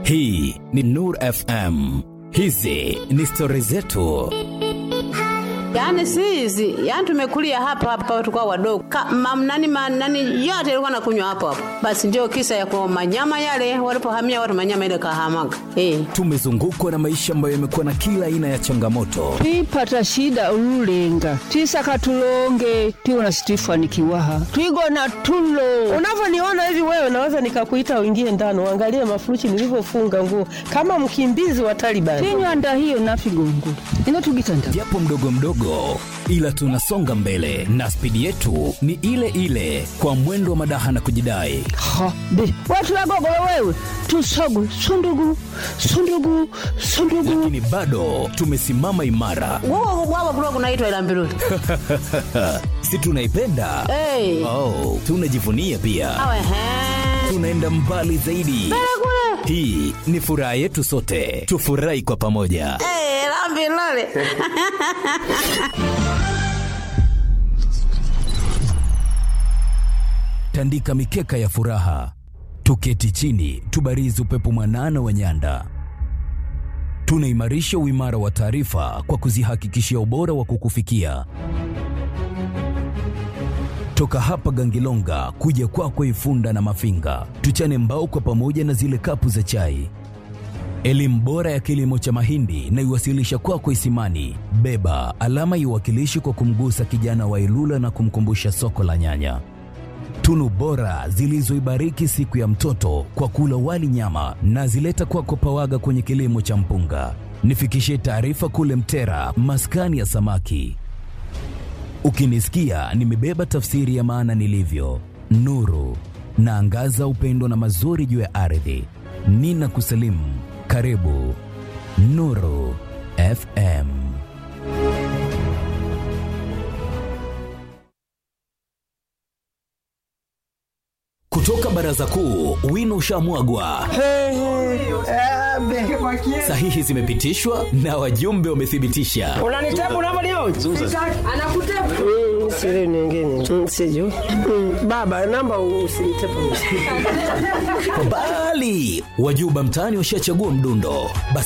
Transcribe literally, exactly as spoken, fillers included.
Hii ni Nur F M. Hizi ni story zetu. Yaani sisi, yaani tumekulia hapa hapa tukua wadogo. Mam nani nani yote ilikuwa nakunywa hapo hapo. Basi ndio kisa ya kwa manyama yale walipohamia watu manyama ile kahamaga. Eh. Tumezungukwa na maisha ambayo yamekuwa na kila aina ya changamoto. Twipata shida urulenga. Twisaka tulonge, tiona Stefani Kiwaha. Twigona tulo. Unavyoniona hivi wewe naweza nikakuita uingie ndani uangalie mafurushi nilivyofunga nguo kama mkimbizi wa Taliban. Tinywanda hiyo nafigongo. Inatugitanda. Japo mdogo mdogo, ila tunasonga mbele na spidi yetu ni ile ile kwa mwendo wa madaha na kujidai. Ha, be, watu wagogolo wewe, tusogu, sundugu, sundugu, sundugu. Lakini bado tumesimama imara. Wao wao bro kunaitwa Ilambiruli. Si tunaipenda? Eh. Oh, tunajivunia pia. Awe he. Tunaenda mbali zaidi. Hii ni furaha yetu sote. Tufurahi kwa pamoja. Eh, Ilambiruli. Tandika mikeka ya furaha, tuketi chini, tubarizi upepo mwanana wa nyanda. Tunaimarisha uimara wa taarifa kwa kuzihakikishia ubora wa kukufikia. Toka hapa Gangilonga kuja kwako kwa Ifunda na Mafinga, tuchane mbao kwa pamoja na zile kapu za chai. Elimu bora ya kilimo cha mahindi na iwasilisha kwako kwa Isimani. Beba alama iwakilishi kwa kumgusa kijana wa Ilula na kumkumbusha soko la nyanya. Tunu bora zilizoibariki siku ya mtoto kwa kula wali nyama na zileta kwako Pawaga kwenye kilimo cha mpunga. Nifikishie taarifa kule Mtera, maskani ya samaki. Ukinisikia nimebeba tafsiri ya maana nilivyo. Nuru, naangaza upendo na mazuri juu ya ardhi. Nina kusalimu, karibu Nuru F M. Kutoka baraza kuu, wino ushamwagwa. Sahihi zimepitishwa na wajumbe wamethibitisha. Unanitabu namba leo? Anakutabu. Mm, siri nyingine. Mm, siju. Mm, baba namba usinitabu. Bali, wajuba mtaani washachagua mdundo. Basi